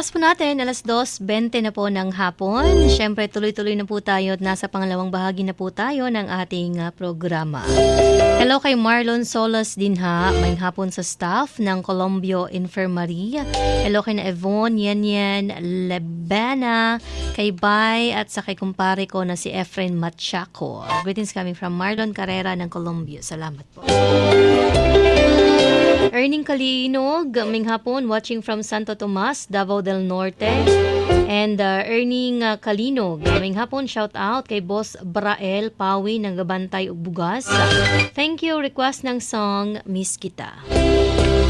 Oras po natin, alas 2:20 na po ng hapon. Siyempre, tuloy-tuloy na po tayo at nasa pangalawang bahagi na po tayo ng ating programa. Hello kay Marlon Solas din ha, may hapon sa staff ng Colombio Infirmary. Hello kay na Evonne, Yenyen, Lebana, kay Bay at sa kay kumpare ko na si Efren Machaco. Greetings coming from Marlon Carrera ng Colombia. Salamat po. Erning Kalinog, may hapon, watching from Santo Tomas, Davao del Norte. And Erning Kalinog, may hapon, shout out kay Boss Brael Pawi ng Gabantay ug Bugas. Thank you, request ng song Miss Kita.